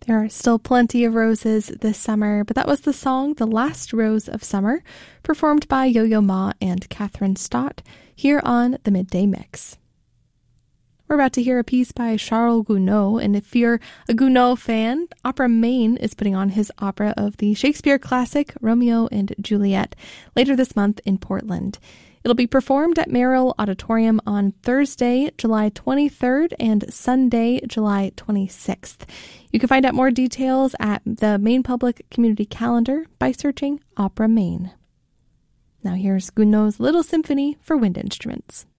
There are still plenty of roses this summer, but that was the song The Last Rose of Summer, performed by Yo-Yo Ma and Catherine Stott here on the Midday Mix. We're about to hear a piece by Charles Gounod, and if you're a Gounod fan, Opera Maine is putting on his opera of the Shakespeare classic Romeo and Juliet later this month in Portland. It'll be performed at Merrill Auditorium on Thursday, July 23rd and Sunday, July 26th. You can find out more details at the Maine Public Community Calendar by searching Opera Maine. Now here's Gounod's Little Symphony for Wind Instruments.